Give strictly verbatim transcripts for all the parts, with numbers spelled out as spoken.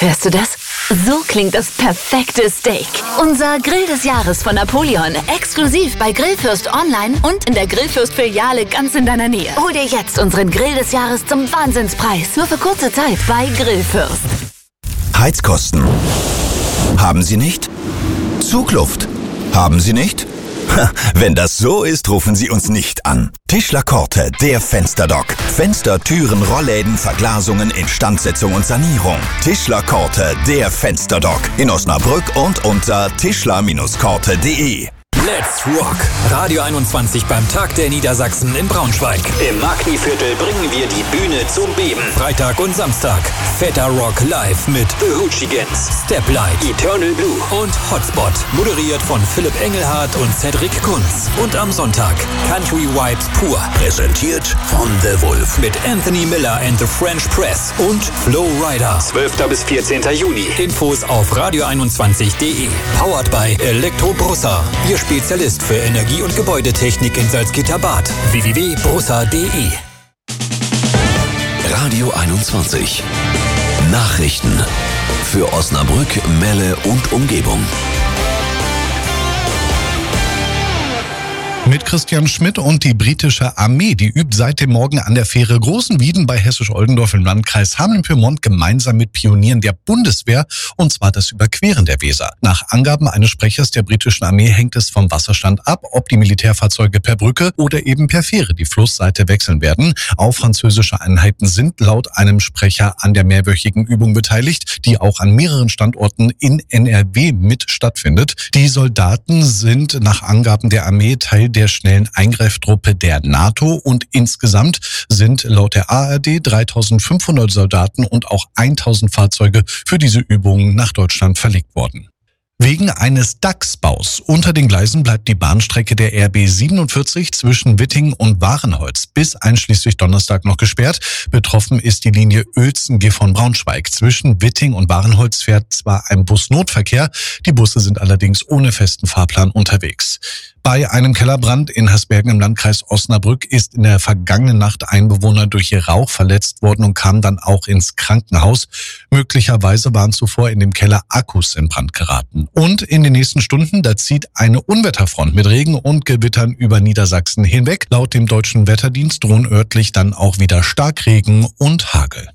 Hörst du das? So klingt das perfekte Steak. Unser Grill des Jahres von Napoleon. Exklusiv bei Grillfürst online und in der Grillfürst-Filiale ganz in deiner Nähe. Hol dir jetzt unseren Grill des Jahres zum Wahnsinnspreis. Nur für kurze Zeit bei Grillfürst. Heizkosten. Haben Sie nicht? Zugluft. Haben Sie nicht? Wenn das so ist, rufen Sie uns nicht an. Tischler Korte, der Fensterdoc. Fenster, Türen, Rollläden, Verglasungen, Instandsetzung und Sanierung. Tischler Korte, der Fensterdoc. In Osnabrück und unter tischler Korte punkt de. Let's Rock! Radio einundzwanzig beim Tag der Niedersachsen in Braunschweig. Im Magni-Viertel bringen wir die Bühne zum Beben. Freitag und Samstag. Fetter Rock live mit The Hoochigans, Steplight, Eternal Blue und Hotspot. Moderiert von Philipp Engelhardt und Cedric Kunz. Und am Sonntag Country Vibes pur. Präsentiert von The Wolf. Mit Anthony Miller and the French Press und Flo Rida. zwölfter bis vierzehnter Juni. Infos auf radio einundzwanzig punkt de. Powered by Elektro Brussa. Ihr Spezialist für Energie- und Gebäudetechnik in Salzgitter-Bad. w w w punkt brussa punkt de. Radio einundzwanzig. Nachrichten für Osnabrück, Melle und Umgebung. Mit Christian Schmidt und die britische Armee, die übt seit dem Morgen an der Fähre Großenwieden bei Hessisch-Oldendorf im Landkreis Hameln-Pyrmont gemeinsam mit Pionieren der Bundeswehr, und zwar das Überqueren der Weser. Nach Angaben eines Sprechers der britischen Armee hängt es vom Wasserstand ab, ob die Militärfahrzeuge per Brücke oder eben per Fähre die Flussseite wechseln werden. Auch französische Einheiten sind laut einem Sprecher an der mehrwöchigen Übung beteiligt, die auch an mehreren Standorten in N R W mit stattfindet. Die Soldaten sind nach Angaben der Armee Teil der schnellen Eingreiftruppe der NATO und insgesamt sind laut der A R D dreitausendfünfhundert Soldaten und auch tausend Fahrzeuge für diese Übungen nach Deutschland verlegt worden. Wegen eines Dachsbaus unter den Gleisen bleibt die Bahnstrecke der R B siebenundvierzig zwischen Witting und Wahrenholz bis einschließlich Donnerstag noch gesperrt. Betroffen ist die Linie Uelzen-Gifhorn-Braunschweig. Zwischen Witting und Wahrenholz fährt zwar ein Busnotverkehr, die Busse sind allerdings ohne festen Fahrplan unterwegs. Bei einem Kellerbrand in Hersbergen im Landkreis Osnabrück ist in der vergangenen Nacht ein Bewohner durch Rauch verletzt worden und kam dann auch ins Krankenhaus. Möglicherweise waren zuvor in dem Keller Akkus in Brand geraten. Und in den nächsten Stunden, da zieht eine Unwetterfront mit Regen und Gewittern über Niedersachsen hinweg. Laut dem Deutschen Wetterdienst drohen örtlich dann auch wieder Starkregen und Hagel.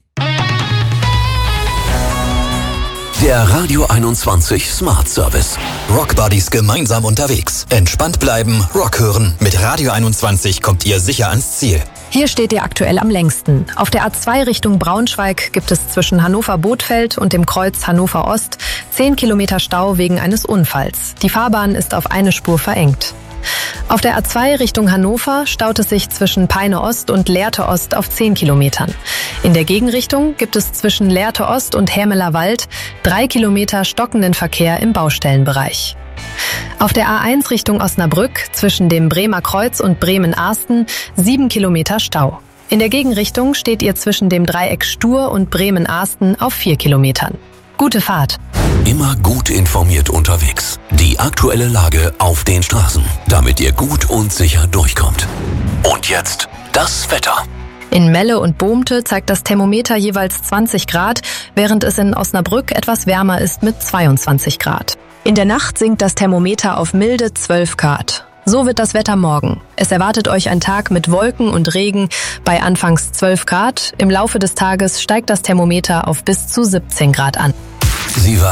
Der Radio einundzwanzig Smart Service. Rock Buddies gemeinsam unterwegs. Entspannt bleiben, Rock hören. Mit Radio einundzwanzig kommt ihr sicher ans Ziel. Hier steht ihr aktuell am längsten. Auf der A zwei Richtung Braunschweig gibt es zwischen Hannover-Bothfeld und dem Kreuz Hannover Ost zehn Kilometer Stau wegen eines Unfalls. Die Fahrbahn ist auf eine Spur verengt. Auf der A zwei Richtung Hannover staut es sich zwischen Peine Ost und Lehrte Ost auf zehn Kilometern. In der Gegenrichtung gibt es zwischen Lehrte Ost und Hermeler Wald drei Kilometer stockenden Verkehr im Baustellenbereich. Auf der A eins Richtung Osnabrück zwischen dem Bremer Kreuz und Bremen-Arsten sieben Kilometer Stau. In der Gegenrichtung steht ihr zwischen dem Dreieck Stur und Bremen-Arsten auf vier Kilometern. Gute Fahrt! Immer gut informiert unterwegs. Die aktuelle Lage auf den Straßen, damit ihr gut und sicher durchkommt. Und jetzt das Wetter. In Melle und Bohmte zeigt das Thermometer jeweils zwanzig Grad, während es in Osnabrück etwas wärmer ist mit zweiundzwanzig Grad. In der Nacht sinkt das Thermometer auf milde zwölf Grad. So wird das Wetter morgen. Es erwartet euch ein Tag mit Wolken und Regen bei anfangs zwölf Grad. Im Laufe des Tages steigt das Thermometer auf bis zu siebzehn Grad an. Sie war